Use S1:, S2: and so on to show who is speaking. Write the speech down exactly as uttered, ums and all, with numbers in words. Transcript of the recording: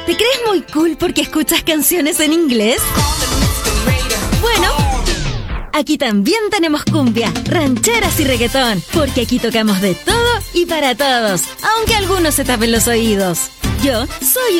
S1: ¿Te crees muy cool porque escuchas canciones en inglés? Bueno, aquí también tenemos cumbia, rancheras y reggaetón, porque aquí tocamos de todo y para todos, aunque algunos se tapen los oídos. Yo soy